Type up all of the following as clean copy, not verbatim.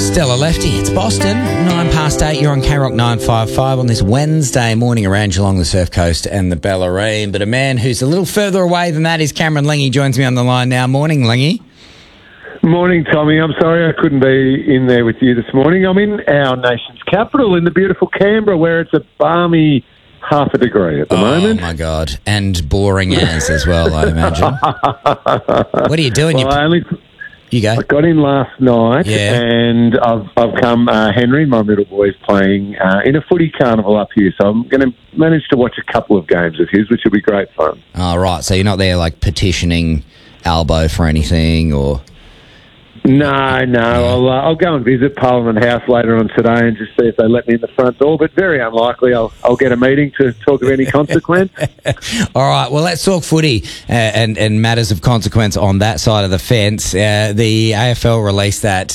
Stella Lefty, it's Boston, 8:09. You're on K-Rock 955 on this Wednesday morning around Geelong, the Surf Coast and the Bellarine. But a man who's a little further away than that is Cameron Lengy. Joins me on the line now. Morning, Lengy. Morning, Tommy. I'm sorry I couldn't be in there with you this morning. I'm in our nation's capital in the beautiful Canberra, where it's a balmy half a degree at the moment. Oh, my God. And boring as well, I imagine. What are you doing? Well, You go. I got in last night, and I've come. Henry, my middle boy, is playing in a footy carnival up here, so I'm going to manage to watch a couple of games of his, which will be great fun. Oh, right. So you're not there like petitioning Albo for anything, or? No. I'll go and visit Parliament House later on today and just see if they let me in the front door, but very unlikely I'll get a meeting to talk of any consequence. All right, well, let's talk footy and matters of consequence on that side of the fence. The AFL released that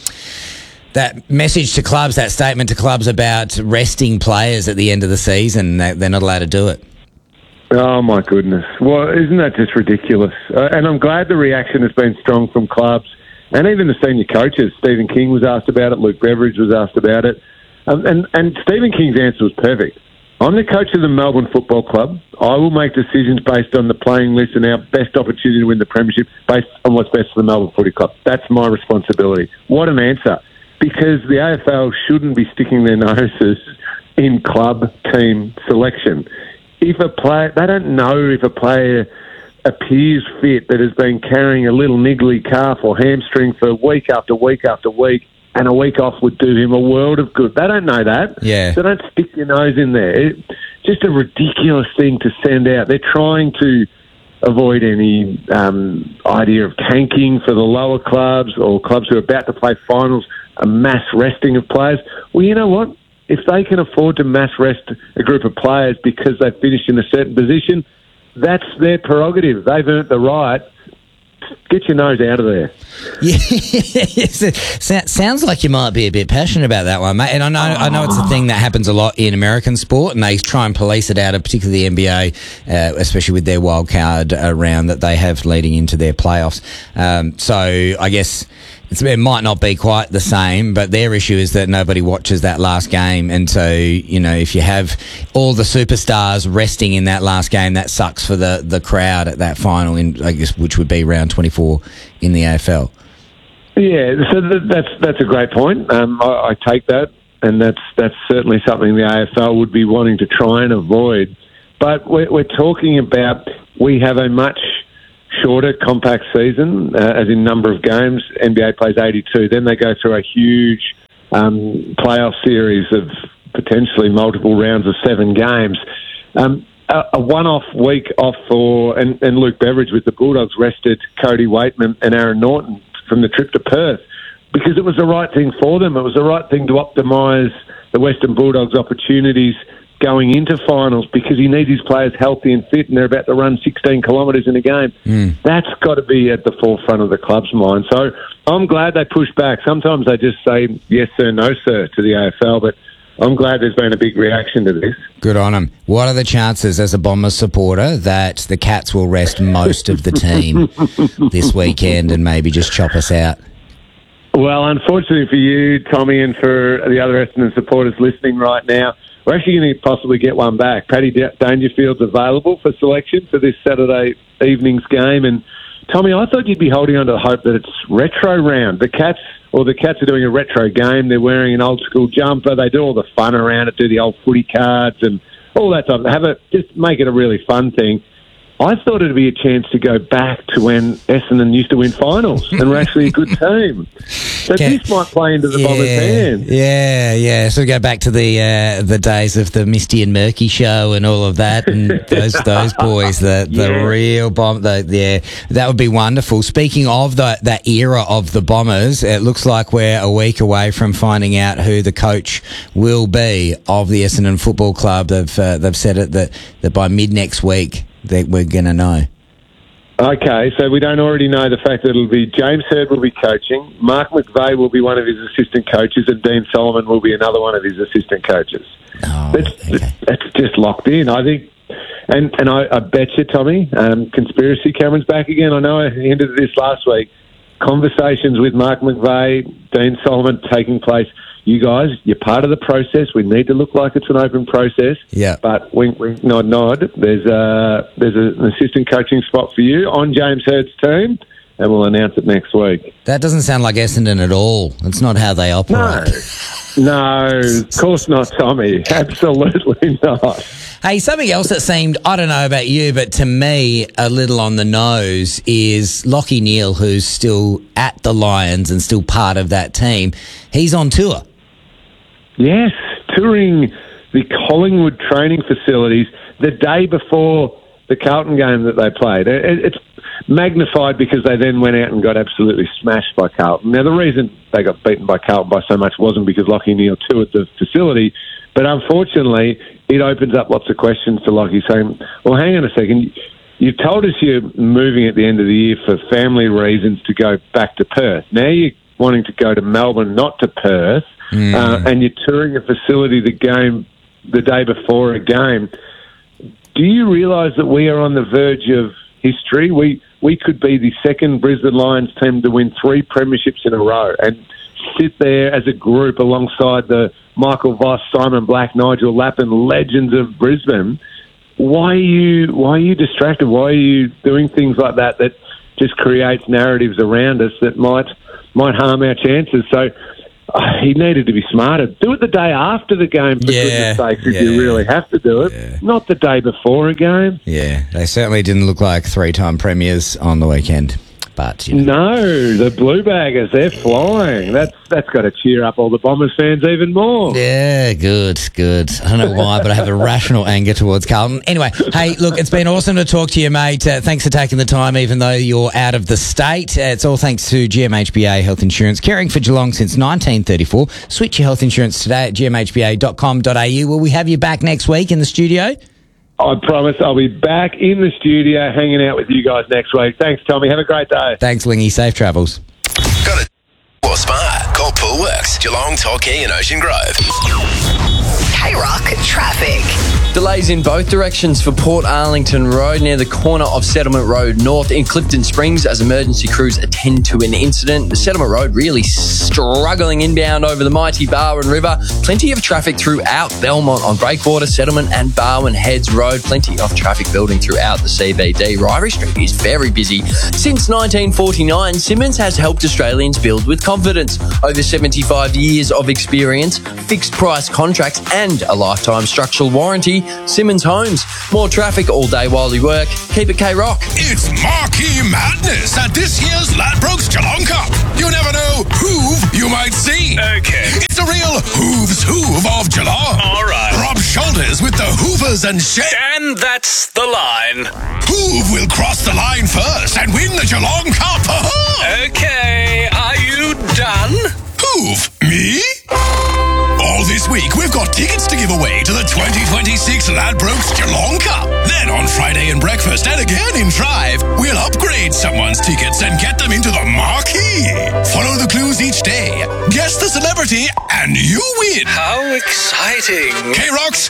message to clubs, that statement to clubs about resting players at the end of the season. They're not allowed to do it. Oh, my goodness. Well, isn't that just ridiculous? And I'm glad the reaction has been strong from clubs. And even the senior coaches. Stephen King was asked about it. Luke Beveridge was asked about it. And Stephen King's answer was perfect. I'm the coach of the Melbourne Football Club. I will make decisions based on the playing list and our best opportunity to win the premiership based on what's best for the Melbourne Footy Club. That's my responsibility. What an answer. Because the AFL shouldn't be sticking their noses in club team selection. If a player, they don't know if a player appears fit that has been carrying a little niggly calf or hamstring for week after week after week, and a week off would do him a world of good. They don't know that. Yeah. So don't stick your nose in there. It's just a ridiculous thing to send out. They're trying to avoid any idea of tanking for the lower clubs or clubs who are about to play finals, a mass resting of players. Well, you know what? If they can afford to mass rest a group of players because they've finished in a certain position, that's their prerogative. They've earned the right. Get your nose out of there. Yeah, sounds like you might be a bit passionate about that one, mate. And I know it's a thing that happens a lot in American sport, and they try and police it out of particularly the NBA, especially with their wild card round that they have leading into their playoffs. So I guess it might not be quite the same, but their issue is that nobody watches that last game. And so, you know, if you have all the superstars resting in that last game, that sucks for the crowd at that final, I guess, which would be round 24 in the AFL. Yeah, so that's a great point. I take that, and that's certainly something the AFL would be wanting to try and avoid. But we're talking about we have a much shorter, compact season, as in number of games. NBA plays 82. Then they go through a huge playoff series of potentially multiple rounds of 7 games. A one-off week off and Luke Beveridge with the Bulldogs rested Cody Waitman and Aaron Norton from the trip to Perth because it was the right thing for them. It was the right thing to optimise the Western Bulldogs' opportunities going into finals because he needs his players healthy and fit, and they're about to run 16 kilometres in a game. That's got to be at the forefront of the club's mind. So I'm glad they push back. Sometimes they just say yes sir, no sir to the AFL, but I'm glad there's been a big reaction to this. Good on them. What are the chances, as a Bombers supporter, that the Cats will rest most of the team this weekend and maybe just chop us out? Well, unfortunately for you, Tommy, and for the other Essendon supporters listening right now, we're actually going to possibly get one back. Paddy Dangerfield's available for selection for this Saturday evening's game. And, Tommy, I thought you'd be holding on to the hope that it's retro round. The Cats are doing a retro game. They're wearing an old-school jumper. They do all the fun around it, do the old footy cards and all that stuff. Just make it a really fun thing. I thought it'd be a chance to go back to when Essendon used to win finals and were actually a good team. So this might play into the Bombers' hands. Yeah. So go back to the days of the Misty and Murky show and all of that, and those boys, the real bomb. That would be wonderful. Speaking of that era of the Bombers, it looks like we're a week away from finding out who the coach will be of the Essendon Football Club. They've said it that by mid next week that we're going to know. Okay, so we don't already know the fact that it'll be James Hird will be coaching, Mark McVeigh will be one of his assistant coaches, and Dean Solomon will be another one of his assistant coaches. That's just locked in, I think. And I bet you, Tommy, Conspiracy Cameron's back again. I know I hinted at this last week. Conversations with Mark McVeigh, Dean Solomon taking place. You guys, you're part of the process. We need to look like it's an open process. Yeah. But wink, wink, nod, nod. There's an assistant coaching spot for you on James Hurd's team, and we'll announce it next week. That doesn't sound like Essendon at all. That's not how they operate. No, of course not, Tommy. Absolutely not. Hey, something else that seemed, I don't know about you, but to me, a little on the nose is Lachie Neale, who's still at the Lions and still part of that team. He's on tour. Yes, touring the Collingwood training facilities the day before the Carlton game that they played. It's magnified because they then went out and got absolutely smashed by Carlton. Now, the reason they got beaten by Carlton by so much wasn't because Lachie Neale toured the facility, but unfortunately, it opens up lots of questions to Lachie saying, well, hang on a second, you told us you're moving at the end of the year for family reasons to go back to Perth. Now you're wanting to go to Melbourne, not to Perth, and you're touring a facility the day before a game. Do you realise that we are on the verge of history? We could be the second Brisbane Lions team to win 3 premierships in a row and sit there as a group alongside the Michael Voss, Simon Black, Nigel Lappin legends of Brisbane. Why are you distracted? Why are you doing things like that just creates narratives around us that might harm our chances? So he needed to be smarter. Do it the day after the game, for goodness sakes, if you really have to do it. Not the day before a game. Yeah, they certainly didn't look like 3-time premiers on the weekend. But no, the Blue Baggers, they're flying. That's got to cheer up all the Bombers fans even more. Yeah, good. I don't know why, but I have a rational anger towards Carlton. Anyway, hey, look, it's been awesome to talk to you, mate. Thanks for taking the time, even though you're out of the state. It's all thanks to GMHBA Health Insurance, caring for Geelong since 1934. Switch your health insurance today at gmhba.com.au. Will we have you back next week in the studio? I promise I'll be back in the studio hanging out with you guys next week. Thanks, Tommy. Have a great day. Thanks, Lingy. Safe travels. Got it or smart? Call Poolworks, Geelong, Torquay and Ocean Grove. K-Rock traffic. Delays in both directions for Port Arlington Road near the corner of Settlement Road North in Clifton Springs as emergency crews attend to an incident. The Settlement Road really struggling inbound over the mighty Barwon River. Plenty of traffic throughout Belmont on Breakwater, Settlement and Barwon Heads Road. Plenty of traffic building throughout the CBD. Ryrie Street is very busy. Since 1949, Simmons has helped Australians build with confidence. Over 75 years of experience, fixed price contracts and a lifetime structural warranty. Simmons Homes. More traffic all day while you work. Keep it K-Rock. It's Marquee Madness at this year's Ladbrokes Geelong Cup. You never know who you might see. Okay. It's a real Hooves Hoove of Geelong. All right. Rob Shoulders with the Hoovers and Shea. And that's the line. Hoove will cross the line first and win the Geelong Cup. Okay, are you done? Hoove? Me? All this week, we've got tickets to give away to the 2026 Ladbrokes Geelong Cup. Then on Friday in breakfast and again in drive, we'll upgrade someone's tickets and get them into the marquee. Follow the clues each day, guess the celebrity, and you win. How exciting. K-Rock's